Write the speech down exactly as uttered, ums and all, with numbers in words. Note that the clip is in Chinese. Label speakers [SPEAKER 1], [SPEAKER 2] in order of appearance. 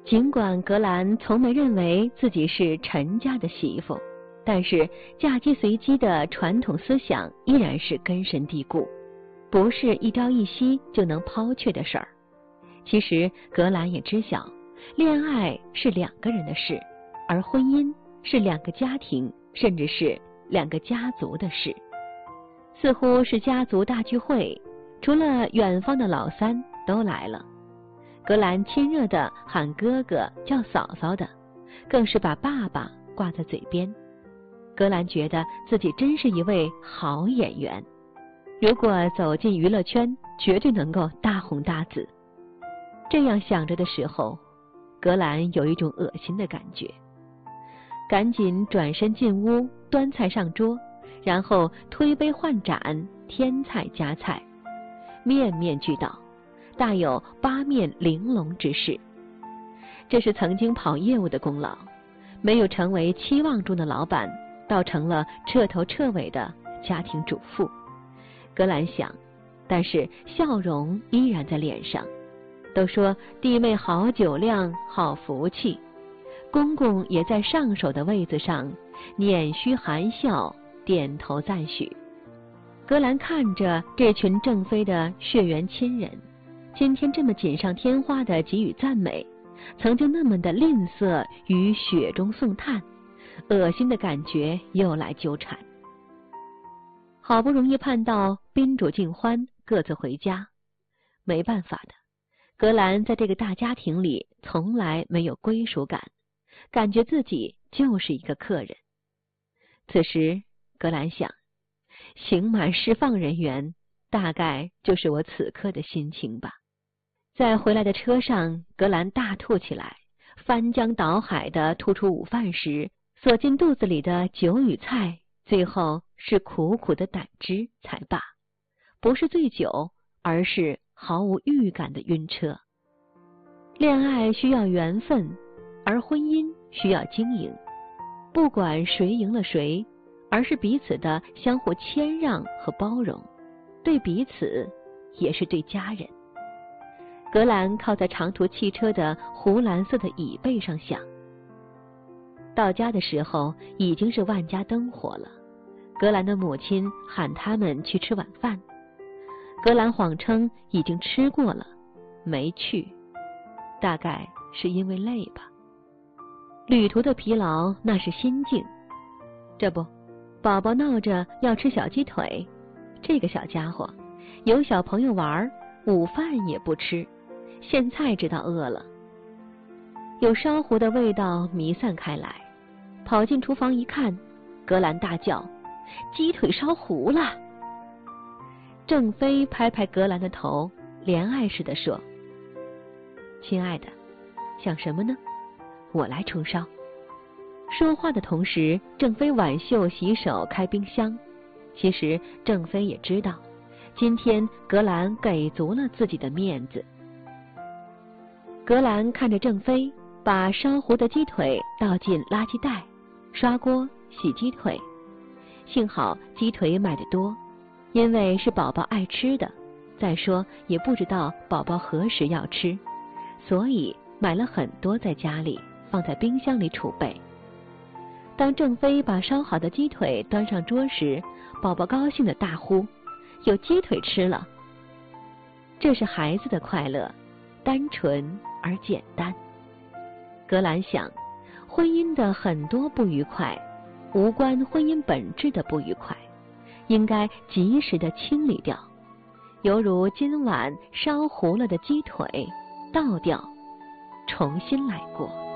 [SPEAKER 1] 尽管格兰从没认为自己是陈家的媳妇，但是嫁鸡随鸡的传统思想依然是根深蒂固，不是一朝一夕就能抛却的事儿。其实格兰也知晓，恋爱是两个人的事，而婚姻是两个家庭甚至是两个家族的事。似乎是家族大聚会，除了远方的老三都来了。格兰亲热地喊哥哥叫嫂嫂的，更是把爸爸挂在嘴边。格兰觉得自己真是一位好演员，如果走进娱乐圈，绝对能够大红大紫。这样想着的时候，格兰有一种恶心的感觉，赶紧转身进屋，端菜上桌，然后推杯换盏，添菜加菜，面面俱到，大有八面玲珑之势。这是曾经跑业务的功劳，没有成为期望中的老板，倒成了彻头彻尾的家庭主妇。格兰想，但是笑容依然在脸上。都说弟妹好酒量，好福气，公公也在上手的位子上，捻须含笑，点头赞许。格兰看着这群正妃的血缘亲人，今天这么锦上添花的给予赞美，曾经那么的吝啬于雪中送炭，恶心的感觉又来纠缠。好不容易盼到宾主尽欢，各自回家，没办法的，格兰在这个大家庭里从来没有归属感，感觉自己就是一个客人。此时格兰想，刑满释放人员大概就是我此刻的心情吧。在回来的车上，格兰大吐起来，翻江倒海地吐出午饭时锁进肚子里的酒与菜，最后是苦苦的胆汁才罢。不是醉酒，而是毫无预感的晕车。恋爱需要缘分，而婚姻需要经营。不管谁赢了谁，而是彼此的相互谦让和包容，对彼此也是对家人。格兰靠在长途汽车的湖蓝色的椅背上想，到家的时候已经是万家灯火了。格兰的母亲喊他们去吃晚饭，格兰谎称已经吃过了，没去，大概是因为累吧。旅途的疲劳那是心境。这不，宝宝闹着要吃小鸡腿，这个小家伙有小朋友玩，午饭也不吃，现在知道饿了。有烧糊的味道弥散开来，跑进厨房一看，格兰大叫：鸡腿烧糊了！郑飞拍拍格兰的头，怜爱似的说：亲爱的，想什么呢？我来冲烧。说话的同时，郑飞挽袖洗手开冰箱。其实郑飞也知道，今天格兰给足了自己的面子。格兰看着郑飞把烧糊的鸡腿倒进垃圾袋，刷锅洗鸡腿。幸好鸡腿买的多，因为是宝宝爱吃的，再说也不知道宝宝何时要吃，所以买了很多在家里，放在冰箱里储备。当郑飞把烧好的鸡腿端上桌时，宝宝高兴地大呼：有鸡腿吃了！这是孩子的快乐，单纯而简单。格兰想，婚姻的很多不愉快，无关婚姻本质的不愉快，应该及时地清理掉，犹如今晚烧糊了的鸡腿，倒掉，重新来过。